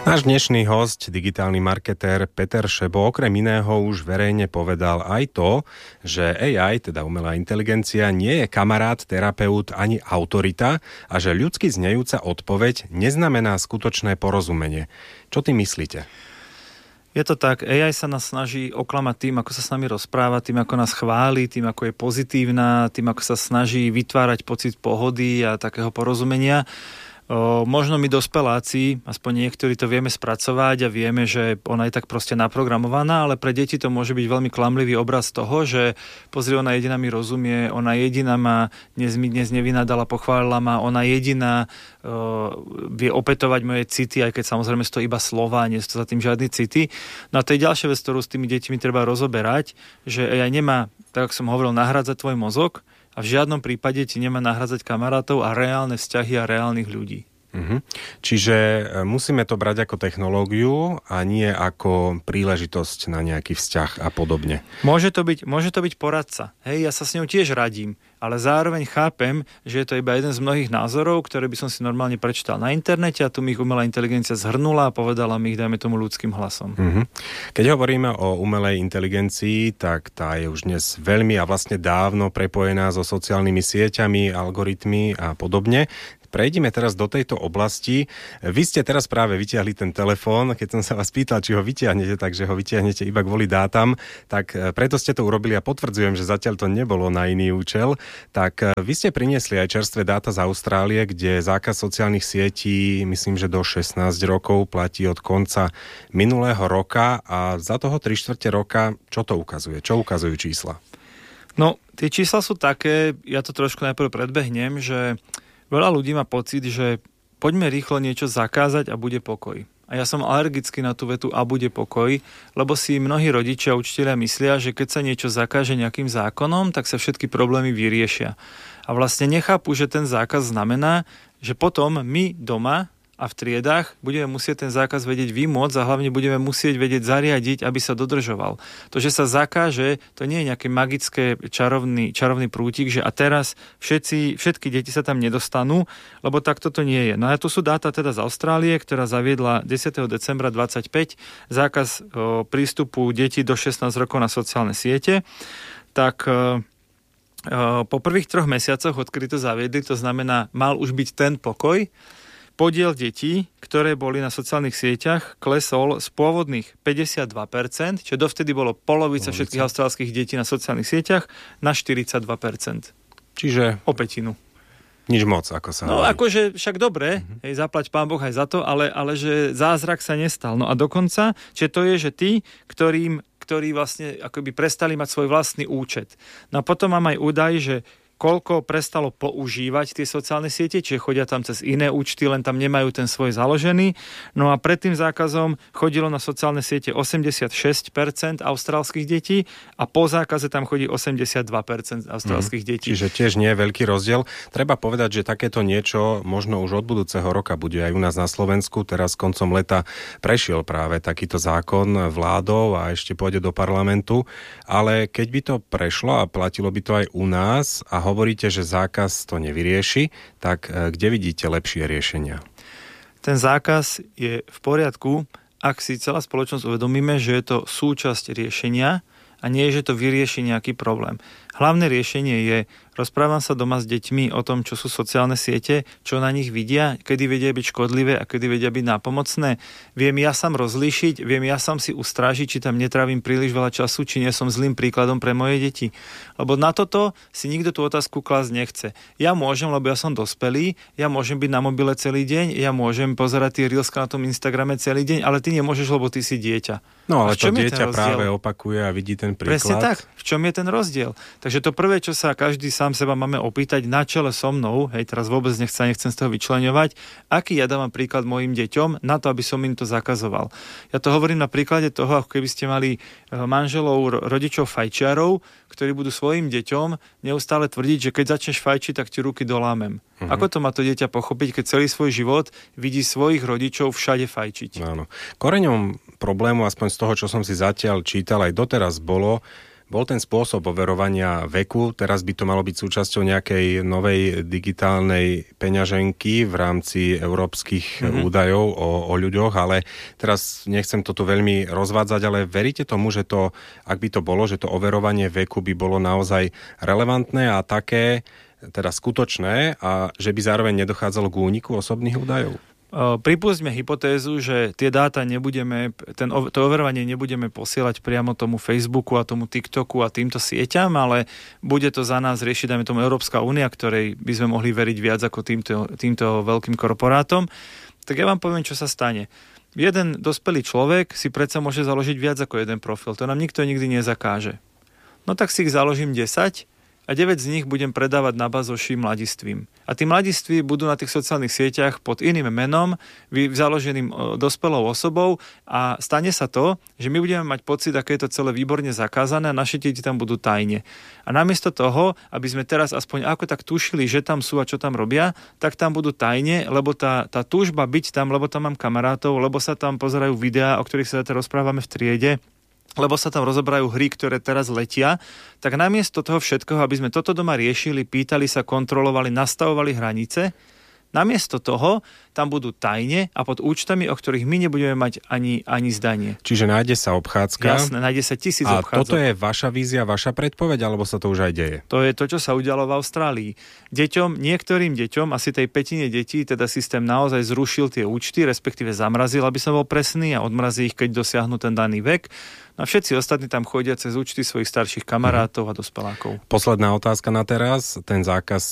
Náš dnešný hosť, digitálny marketér Peter Šebo, okrem iného už verejne povedal aj to, že AI, teda umelá inteligencia, nie je kamarát, terapeut ani autorita a že ľudsky znejúca odpoveď neznamená skutočné porozumenie. Čo ty myslíte? Je to tak, AI sa nás snaží oklamať tým, ako sa s nami rozpráva, tým, ako nás chváli, tým, ako je pozitívna, tým, ako sa snaží vytvárať pocit pohody a takého porozumenia. Možno my dospeláci, aspoň niektorí to vieme spracovať a vieme, že ona je tak proste naprogramovaná, ale pre deti to môže byť veľmi klamlivý obraz toho, že pozri, ona jediná mi rozumie, ona jediná ma dnes nevynadala, pochválila ma, ona jediná vie opätovať moje city, aj keď samozrejme sú to iba slova, nie sú to za tým žiadne city. No a to je ďalšia vec, ktorú s tými deťmi treba rozoberať, že AI nemá, tak ako som hovoril, nahrádzať tvoj mozog, a v žiadnom prípade ti nemá nahrádzať kamarátov a reálne vzťahy a reálnych ľudí. Čiže musíme to brať ako technológiu a nie ako príležitosť na nejaký vzťah a podobne. Môže to byť poradca. Hej, ja sa s ňou tiež radím, ale zároveň chápem, že je to iba jeden z mnohých názorov, ktoré by som si normálne prečítal na internete a tu mi ich umelá inteligencia zhrnula a povedala mi ich, dajme tomu, ľudským hlasom. Keď hovoríme o umelej inteligencii, tak tá je už dnes veľmi a vlastne dávno prepojená so sociálnymi sieťami, algoritmi a podobne. Prejdime teraz do tejto oblasti. Vy ste teraz práve vytiahli ten telefón, keď som sa vás pýtal, či ho vytiahnete, takže ho vytiahnete iba kvôli dátam, tak preto ste to urobili a potvrdzujem, že zatiaľ to nebolo na iný účel. Tak vy ste priniesli aj čerstvé dáta z Austrálie, kde zákaz sociálnych sietí, myslím, že do 16 rokov platí od konca minulého roka a za toho 3/4 roka, čo to ukazuje? Čo ukazujú čísla? No, tie čísla sú také, ja to trošku najprv predbehnem, že veľa ľudí má pocit, že poďme rýchlo niečo zakázať a bude pokoj. A ja som alergický na tú vetu a bude pokoj, lebo si mnohí rodičia a učitelia myslia, že keď sa niečo zakáže nejakým zákonom, tak sa všetky problémy vyriešia. A vlastne nechápu, že ten zákaz znamená, že potom my doma a v triedách budeme musieť ten zákaz vedieť vymôcť a hlavne budeme musieť vedieť zariadiť, aby sa dodržoval. To, že sa zakáže, to nie je nejaké magické čarovný prútik, že a teraz všetky deti sa tam nedostanú, lebo takto to nie je. No a tu sú dáta teda z Austrálie, ktorá zaviedla 10. decembra 25 zákaz prístupu detí do 16 rokov na sociálne siete. Tak po prvých 3 mesiacoch, odkedy to zaviedli, to znamená, mal už byť ten pokoj, podiel detí, ktoré boli na sociálnych sieťach, klesol z pôvodných 52%, čo dovtedy bolo polovica všetkých austrálskych detí na sociálnych sieťach, na 42%. Čiže o pätinu. Nič moc, ako sa No hovorí. akože však dobre, hej, zaplať Pán Boh aj za to, ale že zázrak sa nestal. No a dokonca, že to je, že tí, ktorí vlastne akoby prestali mať svoj vlastný účet. No a potom mám aj údaj, že koľko prestalo používať tie sociálne siete, čiže chodia tam cez iné účty, len tam nemajú ten svoj založený. No a pred tým zákazom chodilo na sociálne siete 86% austrálskych detí a po zákaze tam chodí 82% austrálskych detí. Čiže tiež nie je veľký rozdiel. Treba povedať, že takéto niečo možno už od budúceho roka bude aj u nás na Slovensku. Teraz koncom leta prešiel práve takýto zákon vládou a ešte pôjde do parlamentu. Ale keď by to prešlo a platilo by to aj u nás a hovoríte, že zákaz to nevyrieši, tak kde vidíte lepšie riešenia? Ten zákaz je v poriadku, ak si celá spoločnosť uvedomíme, že je to súčasť riešenia a nie, že to vyrieši nejaký problém. Hlavné riešenie je, rozprávam sa doma s deťmi o tom, čo sú sociálne siete, čo na nich vidia, kedy vedia byť škodlivé a kedy vedia byť nápomocné. Viem ja sám rozlíšiť, viem ja sám si ustrážiť, či tam netrávim príliš veľa času, či nie som zlým príkladom pre moje deti. Lebo na toto si nikto tú otázku klásť nechce. Ja môžem, lebo ja som dospelý, ja môžem byť na mobile celý deň, ja môžem pozerať tie reelska na tom Instagrame celý deň, ale ty nemôžeš, lebo ty si dieťa. No ale to dieťa práve opakuje a vidí ten príklad. Presne tak. V čom je ten rozdiel? Takže to prvé, čo sa každý sám seba máme opýtať na čele so mnou, hej, teraz vôbec nechcem z toho vyčleňovať, aký ja dávam príklad mojim deťom na to, aby som im to zakazoval. Ja to hovorím na príklade toho, ako keby ste mali manželov, rodičov fajčiarov, ktorí budú svojim deťom neustále tvrdiť, že keď začneš fajčiť, tak ti ruky dolámem. Ako to má to dieťa pochopiť, keď celý svoj život vidí svojich rodičov všade fajčiť? Áno. Koreňom problému, aspoň z toho, čo som si zatiaľ čítal, aj doteraz bolo bol ten spôsob overovania veku. Teraz by to malo byť súčasťou nejakej novej digitálnej peňaženky v rámci európskych údajov o ľuďoch, ale teraz nechcem to tu veľmi rozvádzať, ale veríte tomu, že to, ak by to bolo, že to overovanie veku by bolo naozaj relevantné a také, teda skutočné, a že by zároveň nedochádzalo k úniku osobných údajov? Pripustme hypotézu, že tie dáta to overovanie nebudeme posielať priamo tomu Facebooku a tomu TikToku a týmto sieťam, ale bude to za nás riešiť, dajme tomu Európska únia, ktorej by sme mohli veriť viac ako týmto veľkým korporátom. Tak ja vám poviem, čo sa stane. Jeden dospelý človek si predsa môže založiť viac ako jeden profil. To nám nikto nikdy nezakáže. No tak si ich založím 10 a 9 z nich budem predávať na bazoši mladistvím. A tí mladiství budú na tých sociálnych sieťach pod iným menom, založeným dospelou osobou a stane sa to, že my budeme mať pocit, aké je to celé výborne zakázané a naše deti tam budú tajne. A namiesto toho, aby sme teraz aspoň ako tak tušili, že tam sú a čo tam robia, tak tam budú tajne, lebo tá túžba byť tam, lebo tam mám kamarátov, lebo sa tam pozerajú videá, o ktorých sa teraz rozprávame v triede, lebo sa tam rozoberajú hry, ktoré teraz letia, tak namiesto toho všetkoho, aby sme toto doma riešili, pýtali sa, kontrolovali, nastavovali hranice, namiesto toho tam budú tajne a pod účtami, o ktorých my nebudeme mať ani zdanie. Čiže nájde sa obchádzka. Jasné, nájde sa 1000 obchádzok. A toto je vaša vízia, vaša predpoveď, alebo sa to už aj deje? To je to, čo sa udialo v Austrálii. Niektorým deťom, asi tej pätine detí, teda systém naozaj zrušil tie účty, respektíve zamrazil, aby som bol presný, a odmrazí ich, keď dosiahnu ten daný vek. No a všetci ostatní tam chodia cez účty svojich starších kamarátov a dospelákov. Posledná otázka na teraz. Ten zákaz